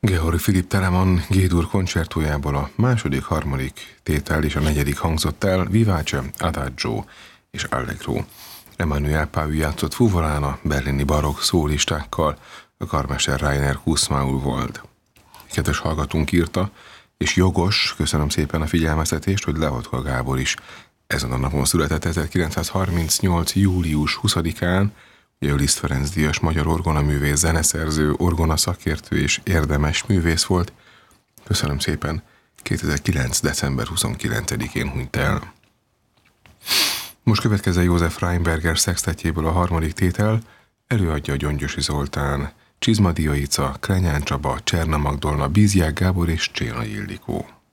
Georg Philipp Telemann G-dur koncertójából a második, harmadik tétel és a negyedik hangzott el, Vivace, Adagio és Allegro. Emmanuel Paul játszott fuvolán a berlini barokk szólistákkal, a karmester Rainer Kussmaul volt. Kedves hallgatónk írta, és jogos, köszönöm szépen a figyelmeztetést, hogy Lehotka Gábor is ezen a napon született 1938. július 20-án, ő Liszt Ferenc díjas magyar orgonaművész, zeneszerző, orgona szakértő és érdemes művész volt. Köszönöm szépen, 2009. december 29-én hunyt el. Most következzen József Rheinberger szextetjéből a harmadik tétel, előadja Gyongyosi Zoltán, Csizmadia Ica, Krenyán Csaba, Cserna Magdolna, Bízják Gábor és Cséna Ildikó.